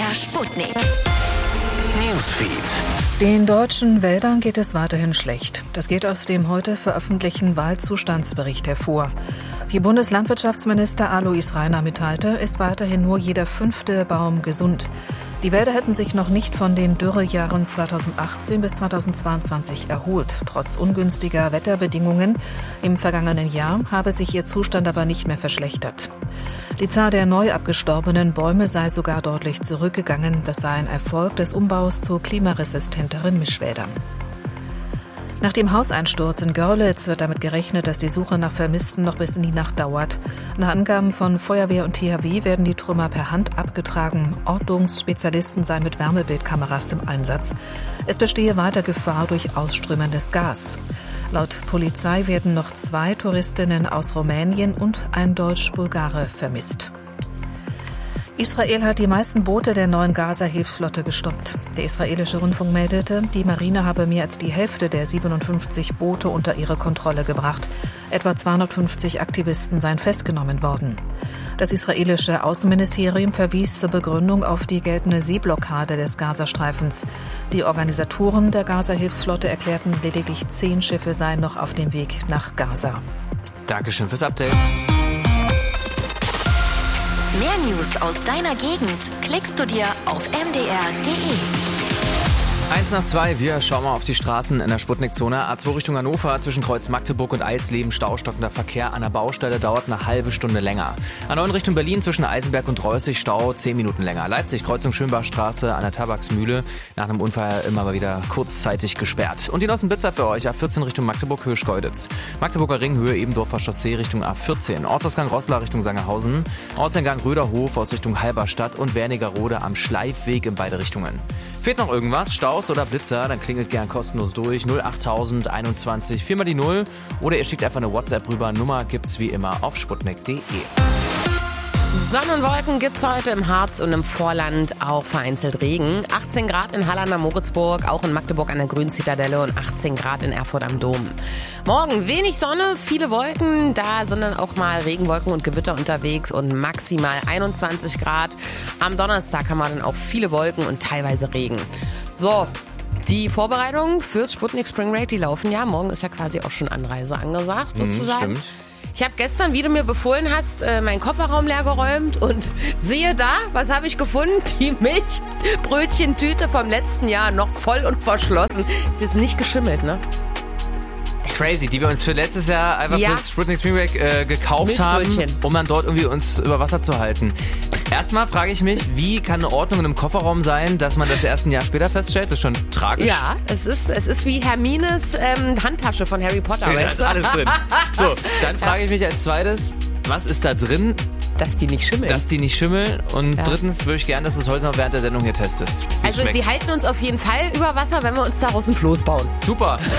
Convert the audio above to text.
MDR Sputnik. Newsfeed. Den deutschen Wäldern geht es weiterhin schlecht. Das geht aus dem heute veröffentlichten Waldzustandsbericht hervor. Wie Bundeslandwirtschaftsminister Alois Rainer mitteilte, ist weiterhin nur jeder 5. Baum gesund. Die Wälder hätten sich noch nicht von den Dürrejahren 2018 bis 2022 erholt. Trotz ungünstiger Wetterbedingungen im vergangenen Jahr habe sich ihr Zustand aber nicht mehr verschlechtert. Die Zahl der neu abgestorbenen Bäume sei sogar deutlich zurückgegangen. Das sei ein Erfolg des Umbaus zu klimaresistenteren Mischwäldern. Nach dem Hauseinsturz in Görlitz wird damit gerechnet, dass die Suche nach Vermissten noch bis in die Nacht dauert. Nach Angaben von Feuerwehr und THW werden die Trümmer per Hand abgetragen. Ortungsspezialisten seien mit Wärmebildkameras im Einsatz. Es bestehe weiter Gefahr durch ausströmendes Gas. Laut Polizei werden noch 2 Touristinnen aus Rumänien und ein Deutsch-Bulgare vermisst. Israel hat die meisten Boote der neuen Gaza-Hilfsflotte gestoppt. Der israelische Rundfunk meldete, die Marine habe mehr als die Hälfte der 57 Boote unter ihre Kontrolle gebracht. Etwa 250 Aktivisten seien festgenommen worden. Das israelische Außenministerium verwies zur Begründung auf die geltende Seeblockade des Gazastreifens. Die Organisatoren der Gaza-Hilfsflotte erklärten, lediglich 10 Schiffe seien noch auf dem Weg nach Gaza. Dankeschön fürs Update. Mehr News aus deiner Gegend klickst du dir auf mdr.de. 1 nach 2, wir schauen mal auf die Straßen in der Sputnik-Zone. A2 Richtung Hannover, zwischen Kreuz Magdeburg und Eisleben, staustockender Verkehr an der Baustelle, dauert eine halbe Stunde länger. A9 Richtung Berlin, zwischen Eisenberg und Reußig, Stau 10 Minuten länger. Leipzig, Kreuzung Schönbachstraße an der Tabaksmühle, nach einem Unfall immer mal wieder kurzzeitig gesperrt. Und die Nossenblitzer für euch, A14 Richtung Magdeburg, Höhe Schkeuditz. Magdeburger Ring, Höhe Ebendorfer Chaussee Richtung A14. Ortsausgang Roßla Richtung Sangerhausen. Ortseingang Röderhof aus Richtung Halberstadt und Wernigerode am Schleifweg in beide Richtungen. Fehlt noch irgendwas? Staus oder Blitzer? Dann klingelt gern kostenlos durch. 08000 21 4 mal die 0. Oder ihr schickt einfach eine WhatsApp rüber. Nummer gibt's wie immer auf sputnik.de. Sonne und Wolken gibt's heute im Harz und im Vorland, auch vereinzelt Regen. 18 Grad in Halland am Moritzburg, auch in Magdeburg an der Grünen Zitadelle und 18 Grad in Erfurt am Dom. Morgen wenig Sonne, viele Wolken, da sind dann auch mal Regenwolken und Gewitter unterwegs und maximal 21 Grad. Am Donnerstag haben wir dann auch viele Wolken und teilweise Regen. So, die Vorbereitungen fürs Sputnik Spring Break, die laufen ja. Morgen ist ja quasi auch schon Anreise angesagt, sozusagen. Stimmt. Ich habe gestern, wie du mir befohlen hast, meinen Kofferraum leer geräumt und siehe da, was habe ich gefunden? Die Milchbrötchentüte vom letzten Jahr noch voll und verschlossen. Ist jetzt nicht geschimmelt, ne? Crazy, die wir uns für letztes Jahr einfach fürs Sputnik Spring Break gekauft haben, um dann dort irgendwie uns über Wasser zu halten. Erstmal frage ich mich, wie kann eine Ordnung in einem Kofferraum sein, dass man das erst ein Jahr später feststellt? Das ist schon tragisch. Ja, es ist wie Hermines Handtasche von Harry Potter. Da ist alles drin. So, dann frage ich mich als zweites, was ist da drin? Dass die nicht schimmeln. Und drittens würde ich gerne, dass du es heute noch während der Sendung hier testest. Also die halten uns auf jeden Fall über Wasser, wenn wir uns daraus ein Floß bauen. Super.